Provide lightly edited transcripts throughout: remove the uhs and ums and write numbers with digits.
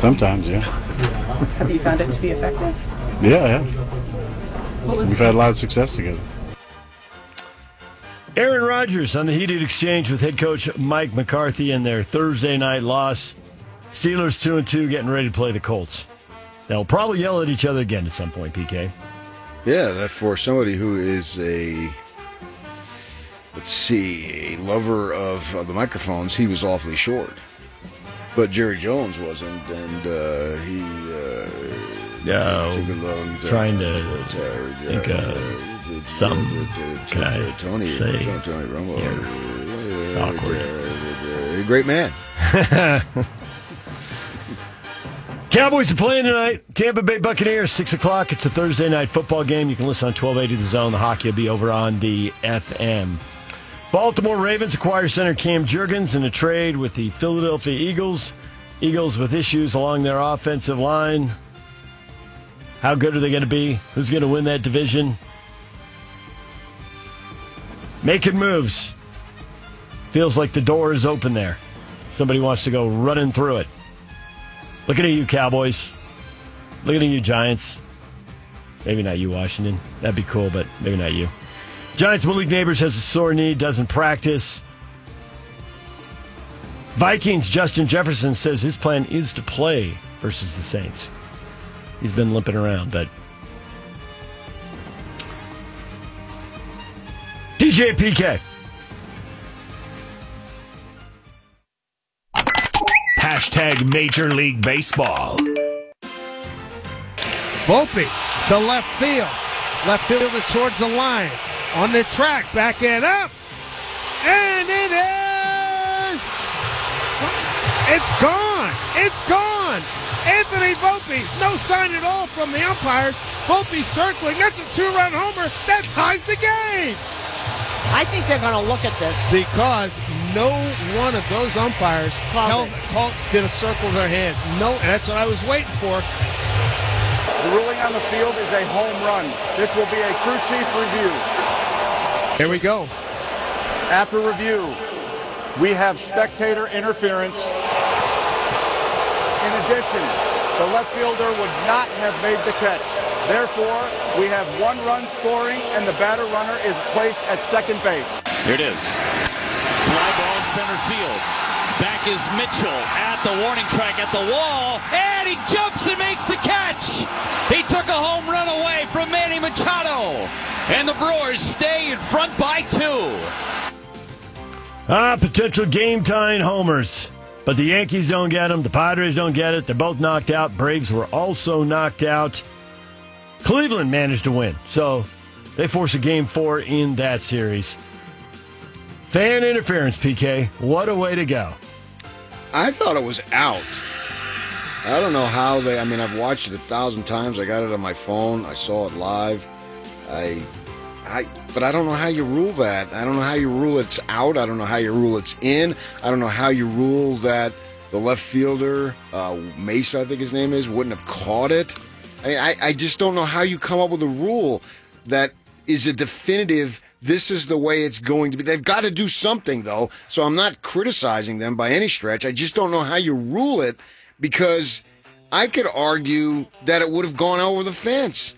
Sometimes, yeah. Have you found it to be effective? Yeah. We've had a lot of success together. Aaron Rodgers on the heated exchange with head coach Mike McCarthy in their Thursday night loss. Steelers 2-2 getting ready to play the Colts. They'll probably yell at each other again at some point, PK. Yeah, that for somebody who is a lover of the microphones, he was awfully short. But Jerry Jones wasn't, and he took a long time. Trying to think something. Can I say? Tony Romo. It's awkward. Great man. Cowboys are playing tonight. Tampa Bay Buccaneers, 6 o'clock. It's a Thursday night football game. You can listen on 1280 The Zone. The hockey will be over on the FM. Baltimore Ravens acquire center Cam Jurgens in a trade with the Philadelphia Eagles. Eagles with issues along their offensive line. How good are they going to be? Who's going to win that division? Making moves. Feels like the door is open there. Somebody wants to go running through it. Looking at you, Cowboys. Looking at you, Giants. Maybe not you, Washington. That'd be cool, but maybe not you. Giants, Malik Neighbors has a sore knee, doesn't practice. Vikings, Justin Jefferson says his plan is to play versus the Saints. He's been limping around, but... DJ PK. Hashtag Major League Baseball. Volpe to left field. Left fielder towards the line. On the track, back it up. And it is. It's gone. It's gone. Anthony Volpe, no sign at all from the umpires. Volpe circling. That's a two-run homer. That ties the game. I think they're going to look at this. Because no one of those umpires did a circle of their hand. No, and that's what I was waiting for. The ruling on the field is a home run. This will be a crew chief review. Here we go. After review, we have spectator interference. In addition, the left fielder would not have made the catch. Therefore, we have one run scoring, and the batter runner is placed at second base. Here it is. Fly ball center field. Back is Mitchell at the warning track at the wall, and he jumps and makes the catch. He took a home run away from Manny Machado, and the Brewers stay in front by 2. Potential game-tying homers. But the Yankees don't get them. The Padres don't get it. They're both knocked out. Braves were also knocked out. Cleveland managed to win. So they force a Game 4 in that series. Fan interference, PK. What a way to go. I thought it was out. I don't know how I've watched it 1,000 times. I got it on my phone. I saw it live. But I don't know how you rule that. I don't know how you rule it's out. I don't know how you rule it's in. I don't know how you rule that the left fielder, Mesa, I think his name is, wouldn't have caught it. I just don't know how you come up with a rule that is a definitive, this is the way it's going to be. They've got to do something, though, so I'm not criticizing them by any stretch. I just don't know how you rule it, because I could argue that it would have gone over the fence,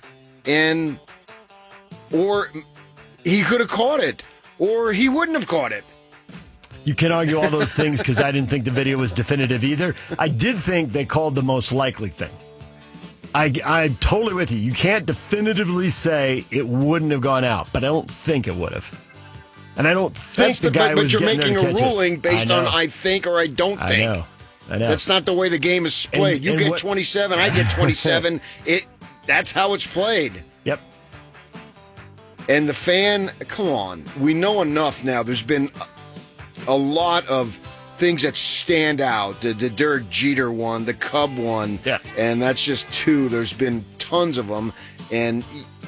or he could have caught it, or he wouldn't have caught it. You can argue all those things because I didn't think the video was definitive either. I did think they called the most likely thing. I'm totally with you. You can't definitively say it wouldn't have gone out, but I don't think it would have. And I don't think the guy was getting there to catch it. But you're making a ruling based on I think or I don't think. I know. That's not the way the game is played. You get 27, I get 27. That's how it's played. Yep. And the fan, come on. We know enough now. There's been a lot of things that stand out. The Derek Jeter one, the Cub one, and that's just 2. There's been tons of them. And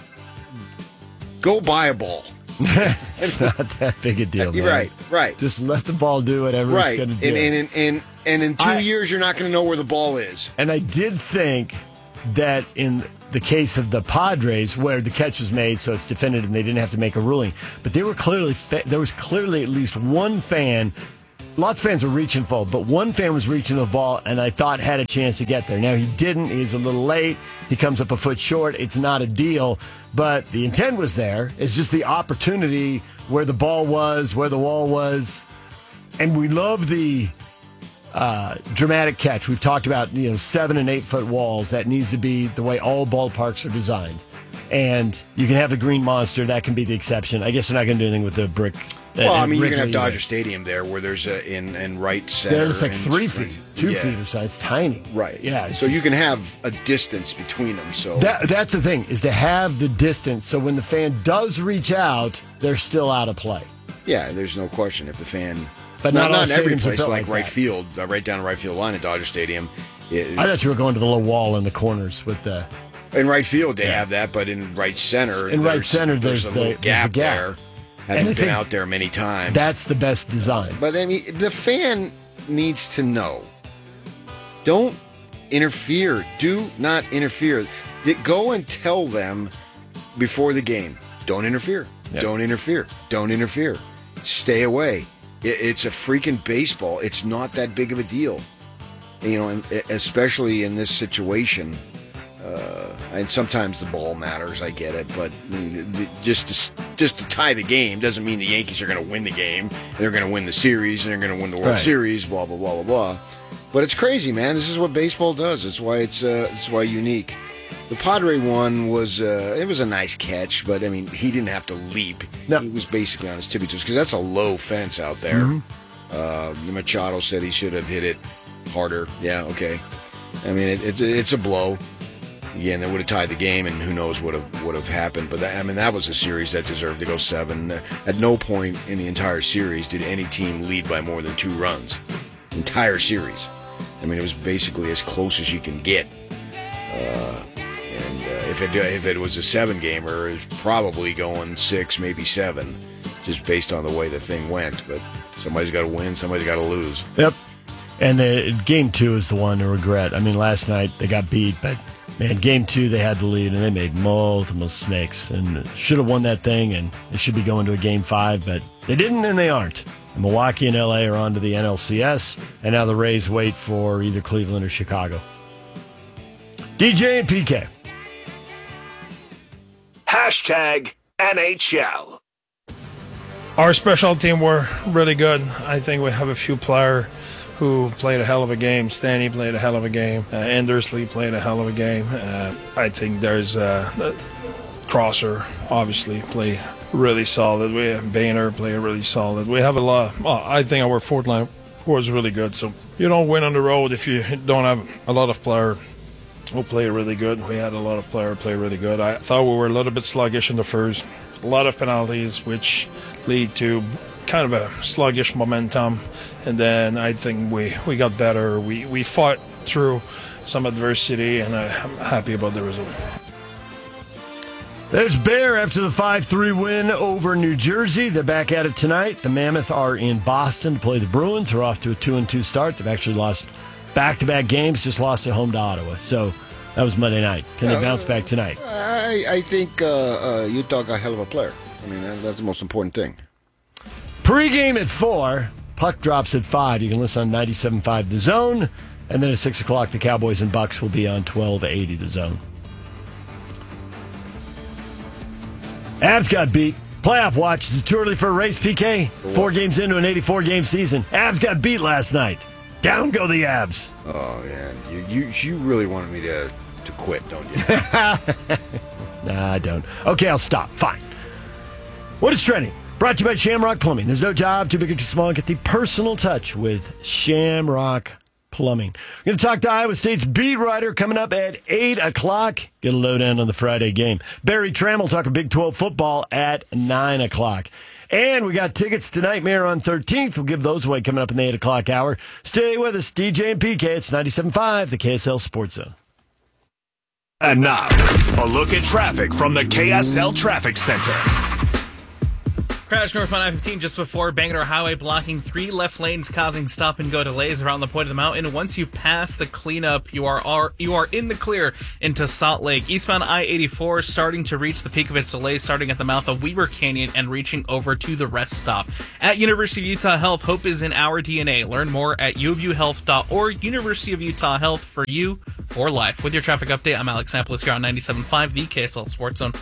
go buy a ball. It's not that big a deal, man. Right. Just let the ball do whatever it's going to do. And in 2 years, you're not going to know where the ball is. And I did think that in the case of the Padres, where the catch was made, so it's definitive and they didn't have to make a ruling, but there was clearly at least one fan lots of fans were reaching for it, but one fan was reaching the ball and I thought had a chance to get there. Now, he didn't. He's a little late. He comes up a foot short. It's not a deal, but the intent was there. It's just the opportunity where the ball was, where the wall was. And we love the dramatic catch. We've talked about 7 and 8 foot walls. That needs to be the way all ballparks are designed. And you can have the green monster. That can be the exception. I guess they're not going to do anything with the brick. Well, I mean, you're going to have Dodger Stadium there where there's in right center. Yeah, it's like 3 feet, 2 feet or so. It's tiny. Right. Yeah. So you can have a distance between them. So that's the thing, is to have the distance. So when the fan does reach out, they're still out of play. Yeah, there's no question. If the fan... But not all in every stadiums are place, built like right that. field, right down the right field line at Dodger Stadium. I thought you were going to the little wall in the corners with the... In right field, they have that, but in right center, there's a little gap there. Haven't been out there many times. That's the best design. But I mean, the fan needs to know. Don't interfere. Do not interfere. Go and tell them before the game. Don't interfere. Yep. Don't interfere. Don't interfere. Stay away. It's a freaking baseball. It's not that big of a deal. And especially in this situation. And sometimes the ball matters. I get it, but just to tie the game doesn't mean the Yankees are going to win the game. They're going to win the series, and they're going to win the World Series. Blah blah blah blah blah. But it's crazy, man. This is what baseball does. It's why unique. The Padre one was it was a nice catch, but I mean he didn't have to leap. No. He was basically on his tippy toes because that's a low fence out there. Machado said he should have hit it harder. Yeah, okay. I mean it's a blow. Again, that would have tied the game, and who knows what would have happened. But that was a series that deserved to go 7. At no point in the entire series did any team lead by more than 2 runs. Entire series. I mean, it was basically as close as you can get. If it was a 7-gamer, it's probably going 6, maybe 7, just based on the way the thing went. But somebody's got to win, somebody's got to lose. Yep. And game 2 is the one to regret. I mean, last night they got beat, but man, game 2 they had the lead and they made multiple mistakes and should have won that thing, and they should be going to a game 5, but they didn't and they aren't. And Milwaukee and LA are on to the NLCS, and now the Rays wait for either Cleveland or Chicago. DJ and PK. #NHL. Our special team were really good. I think we have a few players who played a hell of a game. Stanley played a hell of a game. Andersley played a hell of a game. I think there's Crosser, obviously, play really solid. We have Boehner play really solid. We have a lot. Well, I think our fourth line was really good. So you don't win on the road if you don't have a lot of players who play really good. We had a lot of players play really good. I thought we were a little bit sluggish in the first. A lot of penalties, which lead to kind of a sluggish momentum, and then I think we got better. We fought through some adversity, and I'm happy about the result. There's Bear after the 5-3 win over New Jersey. They're back at it tonight. The Mammoth are in Boston to play the Bruins. They're off to a 2-2 start. They've actually lost back-to-back games, just lost at home to Ottawa. So that was Monday night. Can they bounce back tonight? I think you talk a hell of a player. I mean, that's the most important thing. Pre-game at 4, puck drops at 5. You can listen on 97.5 The Zone. And then at 6 o'clock, the Cowboys and Bucks will be on 1280 The Zone. Avs got beat. Playoff watch. Is it too early for a race, PK? 4 games into an 84-game season. Avs got beat last night. Down go the Avs. Oh, man. You really wanted me to quit, don't you? Nah, I don't. Okay, I'll stop. Fine. What is trending? Brought to you by Shamrock Plumbing. There's no job too big or too small. Get the personal touch with Shamrock Plumbing. We're going to talk to Iowa State's beat writer coming up at 8 o'clock. Get a lowdown on the Friday game. Barry Trammell talking Big 12 football at 9 o'clock. And we got tickets to Nightmare on 13th. We'll give those away coming up in the 8 o'clock hour. Stay with us, DJ and PK. It's 97.5, the KSL Sports Zone. And now, a look at traffic from the KSL Traffic Center. Crash northbound I-15 just before Bangalore Highway, blocking 3 left lanes, causing stop-and-go delays around the point of the mountain. Once you pass the cleanup, you are in the clear into Salt Lake. Eastbound I-84 starting to reach the peak of its delays, starting at the mouth of Weber Canyon and reaching over to the rest stop. At University of Utah Health, hope is in our DNA. Learn more at uofuhealth.org. University of Utah Health, for you, for life. With your traffic update, I'm Alex Napolis here on 97.5, the KSL Sports Zone.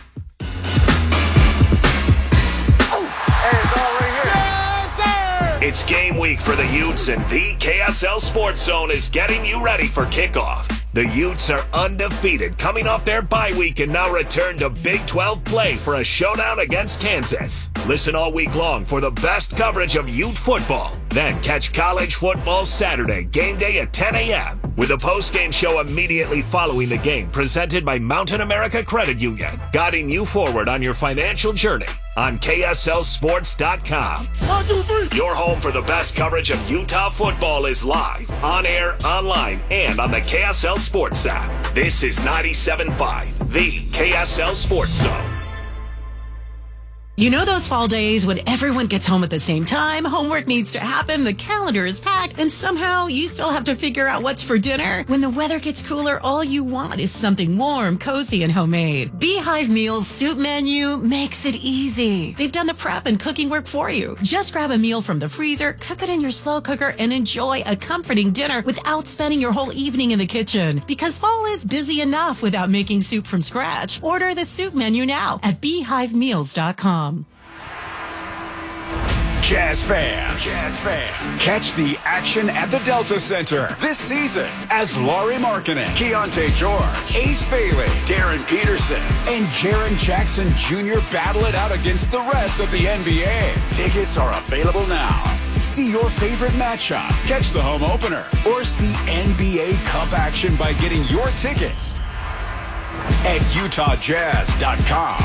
It's game week for the Utes, and the KSL Sports Zone is getting you ready for kickoff. The Utes are undefeated, coming off their bye week and now return to Big 12 play for a showdown against Kansas. Listen all week long for the best coverage of Ute football. Then catch college football Saturday, game day at 10 a.m. with a post-game show immediately following the game, presented by Mountain America Credit Union, guiding you forward on your financial journey on KSLSports.com. 1, 2, 3. Your home for the best coverage of Utah football is live, on air, online, and on the KSL Sports app. This is 97.5, the KSL Sports Zone. You know those fall days when everyone gets home at the same time, homework needs to happen, the calendar is packed, and somehow you still have to figure out what's for dinner? When the weather gets cooler, all you want is something warm, cozy, and homemade. Beehive Meals Soup Menu makes it easy. They've done the prep and cooking work for you. Just grab a meal from the freezer, cook it in your slow cooker, and enjoy a comforting dinner without spending your whole evening in the kitchen. Because fall is busy enough without making soup from scratch. Order the soup menu now at beehivemeals.com. Jazz fans, catch the action at the Delta Center this season as Lauri Markkanen, Keontae George, Ace Bailey, Darren Peterson, and Jaren Jackson Jr. battle it out against the rest of the NBA. Tickets are available now. See your favorite matchup, catch the home opener, or see NBA Cup action by getting your tickets at UtahJazz.com.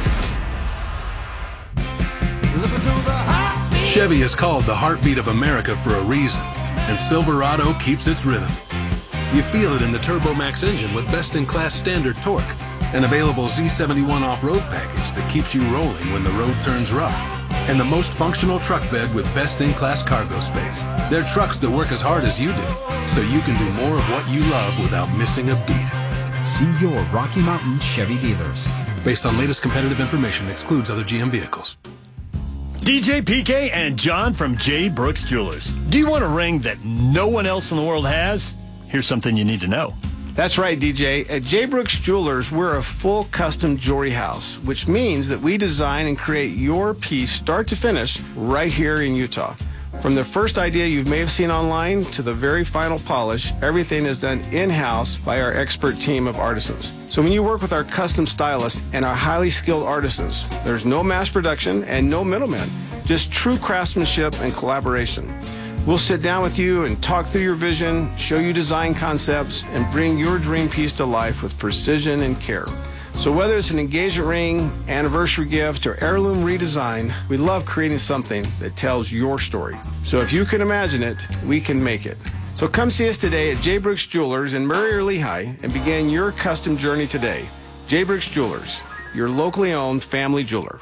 Listen to the heartbeat. Chevy is called the heartbeat of America for a reason, and Silverado keeps its rhythm. You feel it in the TurboMax engine with best-in-class standard torque, an available Z71 off-road package that keeps you rolling when the road turns rough, and the most functional truck bed with best-in-class cargo space. They're trucks that work as hard as you do, so you can do more of what you love without missing a beat. See your Rocky Mountain Chevy dealers. Based on latest competitive information, excludes other GM vehicles. DJ PK and John from J. Brooks Jewelers. Do you want a ring that no one else in the world has? Here's something you need to know. That's right, DJ. At J. Brooks Jewelers, we're a full custom jewelry house, which means that we design and create your piece start to finish right here in Utah. From the first idea you may have seen online to the very final polish, everything is done in-house by our expert team of artisans. So when you work with our custom stylists and our highly skilled artisans, there's no mass production and no middlemen, just true craftsmanship and collaboration. We'll sit down with you and talk through your vision, show you design concepts, and bring your dream piece to life with precision and care. So whether it's an engagement ring, anniversary gift, or heirloom redesign, we love creating something that tells your story. So if you can imagine it, we can make it. So come see us today at J. Brooks Jewelers in Murray or Lehigh and begin your custom journey today. J. Brooks Jewelers, your locally owned family jeweler.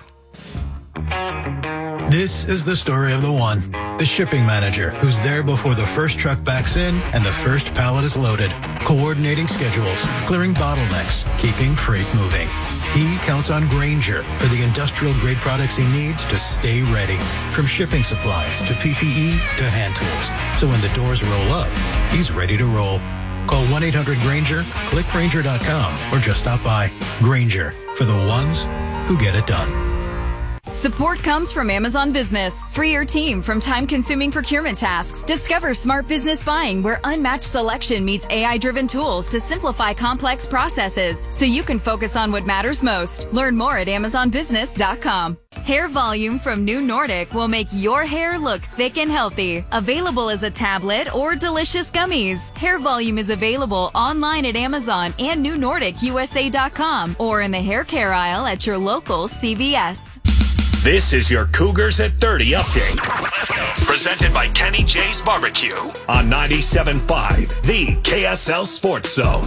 This is the story of the one, the shipping manager, who's there before the first truck backs in and the first pallet is loaded, coordinating schedules, clearing bottlenecks, keeping freight moving. He counts on Grainger for the industrial-grade products he needs to stay ready, from shipping supplies to PPE to hand tools. So when the doors roll up, he's ready to roll. Call 1-800-GRAINGER, click Grainger.com, or just stop by. Grainger, for the ones who get it done. Support comes from Amazon Business. Free your team from time-consuming procurement tasks. Discover smart business buying where unmatched selection meets AI-driven tools to simplify complex processes so you can focus on what matters most. Learn more at AmazonBusiness.com. Hair Volume from New Nordic will make your hair look thick and healthy. Available as a tablet or delicious gummies. Hair Volume is available online at Amazon and NewNordicUSA.com or in the hair care aisle at your local CVS. This is your Cougars at 30 update. Presented by Kenny J's Barbecue on 97.5, the KSL Sports Zone.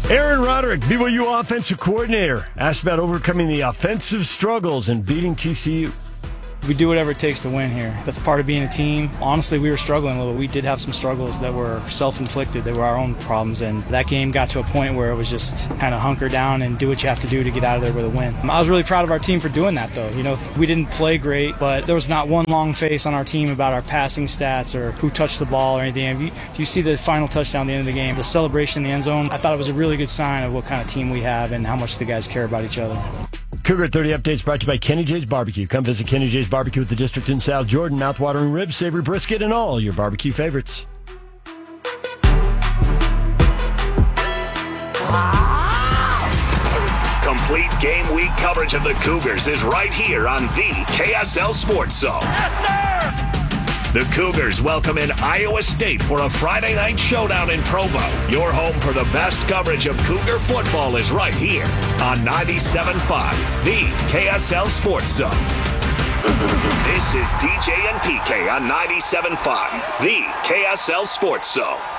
Aaron Roderick, BYU offensive coordinator, asked about overcoming the offensive struggles and beating TCU. We do whatever it takes to win here. That's part of being a team. Honestly, we were struggling a little. We did have some struggles that were self-inflicted. They were our own problems, and that game got to a point where it was just kind of hunker down and do what you have to do to get out of there with a win. I was really proud of our team for doing that, though. You know, we didn't play great, but there was not one long face on our team about our passing stats or who touched the ball or anything. If you see the final touchdown at the end of the game, the celebration in the end zone, I thought it was a really good sign of what kind of team we have and how much the guys care about each other. Cougar 30 Updates brought to you by Kenny J's Barbecue. Come visit Kenny J's Barbecue with the district in South Jordan. Mouth-watering ribs, savory brisket, and all your barbecue favorites. Complete game week coverage of the Cougars is right here on the KSL Sports Zone. Yes, sir! The Cougars welcome in Iowa State for a Friday night showdown in Provo. Your home for the best coverage of Cougar football is right here on 97.5, the KSL Sports Zone. This is DJ and PK on 97.5, the KSL Sports Zone.